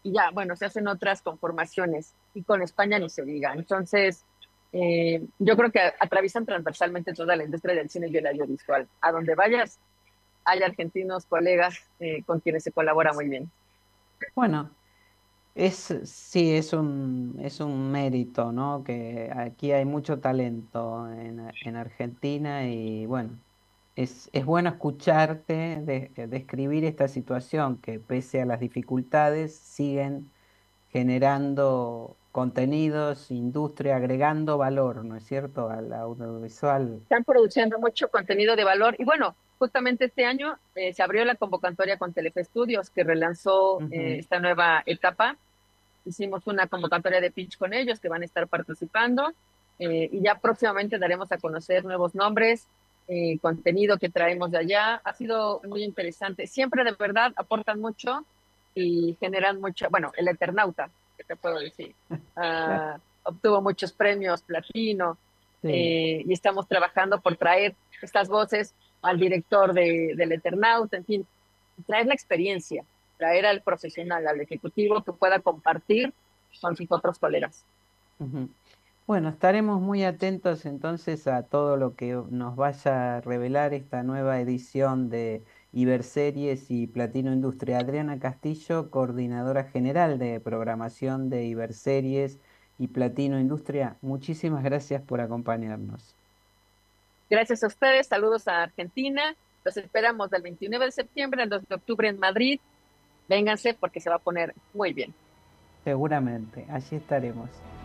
y ya, bueno, se hacen otras conformaciones y con España ni se diga. Entonces, yo creo que atraviesan transversalmente toda la industria del cine y el audiovisual. A donde vayas, hay argentinos, colegas con quienes se colabora muy bien. Bueno, sí, es un mérito, ¿no? Que aquí hay mucho talento en Argentina y bueno, es bueno escucharte describir esta situación que pese a las dificultades siguen generando contenidos, industria, agregando valor, ¿no es cierto?, al audiovisual. Están produciendo mucho contenido de valor y bueno, justamente este año se abrió la convocatoria con Telefe Estudios que relanzó Ujú. esta nueva etapa. Hicimos una convocatoria de pitch con ellos que van a estar participando y ya próximamente daremos a conocer nuevos nombres, contenido que traemos de allá. Ha sido muy interesante. Siempre de verdad aportan mucho y generan mucho. Bueno, el Eternauta, ¿qué te puedo decir? Obtuvo muchos premios platino Sí. y estamos trabajando por traer estas voces al director del Eternauta, en fin, traer la experiencia, traer al profesional, al ejecutivo que pueda compartir con sus otros colegas. Ujú. Bueno, estaremos muy atentos entonces a todo lo que nos vaya a revelar esta nueva edición de Iberseries y Platino Industria. Adriana Castillo, coordinadora general de programación de Iberseries y Platino Industria, muchísimas gracias por acompañarnos. Gracias a ustedes, saludos a Argentina. Los esperamos del 29 de septiembre al 2 de octubre en Madrid. Vénganse porque se va a poner muy bien. Seguramente, allí estaremos.